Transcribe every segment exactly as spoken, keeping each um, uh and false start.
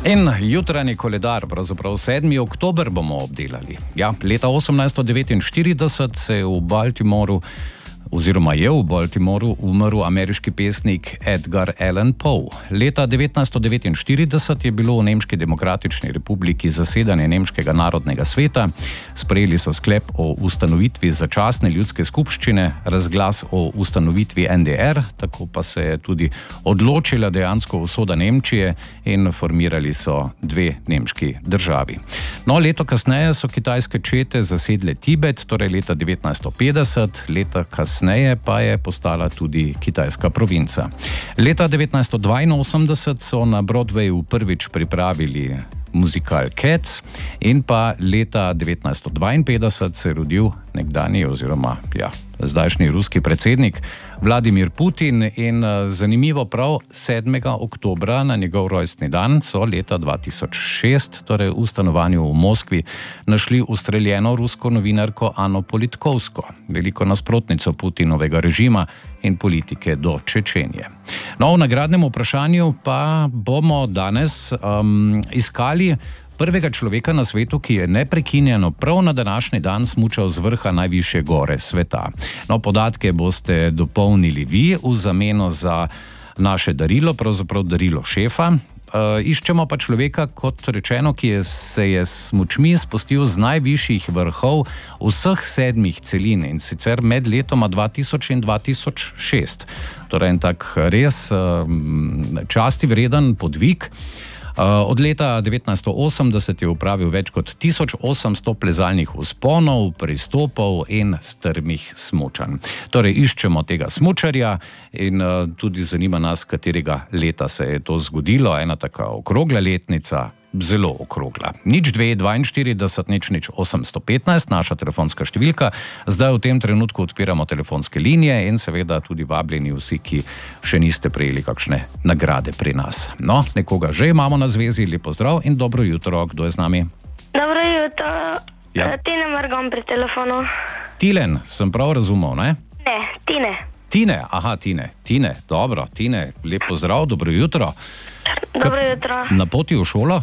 In jutranji koledar, pravzaprav sedmi oktober bomo obdelali. Ja, leta osemnajststo devetinštirideset se je v Baltimoru, oziroma je v Baltimoru umrl ameriški pesnik Edgar Allan Poe. Leta devetnajststo devetinštirideset je bilo v Nemški demokratični republiki zasedanje Nemškega narodnega sveta. Sprejeli so sklep o ustanovitvi začasne ljudske skupščine, razglas o ustanovitvi N D R, tako pa se je tudi odločila dejansko usoda Nemčije in formirali so dve nemški državi. No, leto kasneje so kitajske čete zasedle Tibet, torej leta devetnajststo petdeset, leta kasneje Kasneje pa je postala tudi kitajska provinca. Leta devetnajststo dvainosemdeset so na Broadwayu prvič pripravili muzikal Cats in pa leta devetnajststo dvainpetdeset se je rodil nekdanji oziroma ja, zdajšnji ruski predsednik Vladimir Putin in zanimivo prav sedmega oktobra na njegov rojstni dan so leta dva tisoč šest, torej v stanovanju v Moskvi, našli ustreljeno rusko novinarko Ano Politkovsko, veliko nasprotnico Putinovega režima in politike do Čečenije. No, v nagradnem vprašanju pa bomo danes um, iskali prvega človeka na svetu, ki je neprekinjeno prav na današnji dan smučal z vrha najvišje gore sveta. No, podatke boste dopolnili vi v zameno za naše darilo, pravzaprav darilo šefa. Uh, iščemo pa človeka, kot rečeno, ki je, se je s smučmi spustil z najvišjih vrhov vseh sedmih celin in sicer med letoma dva tisoč in dva tisoč šest. Torej en tak res uh, časti vreden podvig. Uh, od leta devetnajststo osemdeset je upravil več kot tisoč osemsto plezalnih vzponov, pristopov in strmih smučanj. Torej iščemo tega smučarja in uh, tudi zanima nas, katerega leta se je to zgodilo. Ena taka okrogla letnica, zelo okrogla. Nič dve, dvainštirideset, nič nič, osemsto petnajst, naša telefonska številka. Zdaj v tem trenutku odpiramo telefonske linije in seveda tudi vabljeni vsi, ki še niste prejeli kakšne nagrade pri nas. No, nekoga že imamo na zvezi, lepo zdrav in dobro jutro, kdo je z nami? Dobro jutro, Ja. Tine Margon pri telefonu. Tilen, sem prav razumel, ne? Ne, Tine. Tine, aha, Tine, Tine, dobro, Tine, lepo zdrav, dobro jutro. Dobro jutro. Na poti v šolo?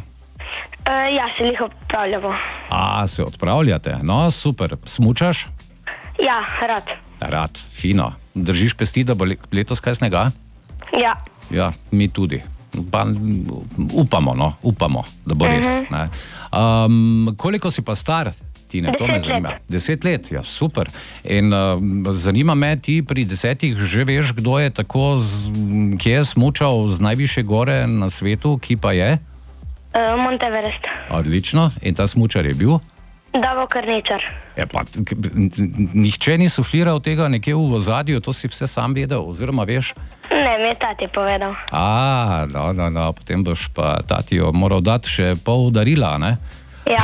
Uh, ja, se jih odpravljamo. A, se odpravljate, no, super. Smučaš? Ja, rad. Rad, fino. Držiš pesti, da bo le- letos kaj snega? Ja, Ja, mi tudi. Pa, upamo, no, upamo, da bo res. Mhm. Ne. Um, koliko si pa star, Tine? To me Deset zanima. let. Deset let, ja, super. In um, zanima me, ti pri desetih že veš, kdo je tako, z, kje je smučal z najvišje gore na svetu, ki pa je? uh, Monteverest. Odlično. In ta smučar je bil? Davo Karničar. Ja, pa, k- n- n- nihče ni sufliral tega nekje v ozadju, to si vse sam vedel, oziroma veš? Ne, mi je tati povedal. A, no, no, no, potem boš pa tatijo moral dati še pol darila, ne? Ja,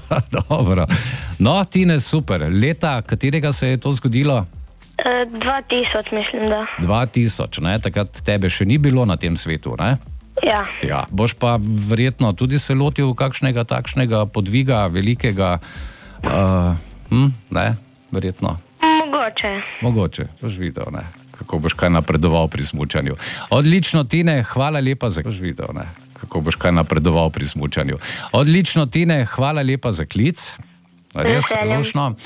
Dobro. No, Tine, super. Leta, katerega se je to zgodilo? uh, dva tisoč mislim, da. dva tisoč, ne? Takrat tebe še ni bilo na tem svetu, ne? Ja, Ja, boš pa verjetno tudi se lotil kakšnega takšnega podviga, velikega, uh, hm, ne, verjetno. mogoče. Mogoče, boš videl, ne, kako boš kaj napredoval pri smučanju. Odlično, Tine, hvala lepa za... Boš videl, ne, kako boš kaj napredoval pri smučanju. Odlično, Tine, hvala lepa za klic. Res veseljem. lušno.